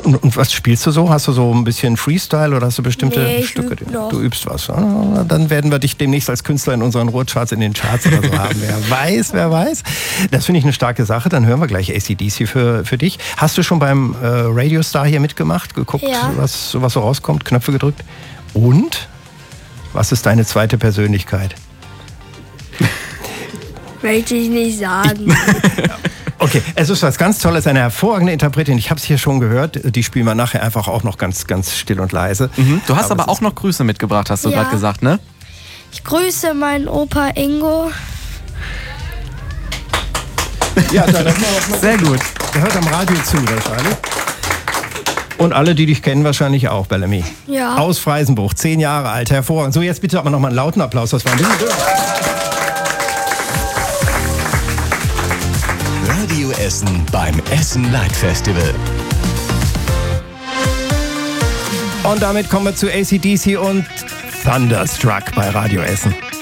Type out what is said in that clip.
Und was spielst du so? Hast du so ein bisschen Freestyle oder hast du bestimmte Stücke? Du übst was. Dann werden wir dich demnächst als Künstler in unseren Ruhrcharts, in den Charts oder so haben. Wer weiß. Das finde ich eine starke Sache. Dann hören wir gleich AC/DC für dich. Hast du schon beim Radio Star hier mitgemacht? Geguckt, was so rauskommt? Knöpfe gedrückt? Und? Was ist deine zweite Persönlichkeit? Möchte ich nicht sagen. Okay, es ist was ganz Tolles, eine hervorragende Interpretin. Ich habe es hier schon gehört. Die spielen wir nachher einfach auch noch ganz, ganz still und leise. Du hast aber auch noch Grüße mitgebracht, hast du gerade gesagt, ne? Ich grüße meinen Opa Ingo. Ja, das sehr gut. Der hört am Radio zu wahrscheinlich. Und alle, die dich kennen, wahrscheinlich auch, Bellamy. Ja. Aus Freisenbruch, 10 Jahre alt, hervorragend. So, jetzt bitte aber nochmal einen lauten Applaus. Das war ein bisschen Radio Essen beim Essen Light Festival. Und damit kommen wir zu AC/DC und Thunderstruck bei Radio Essen.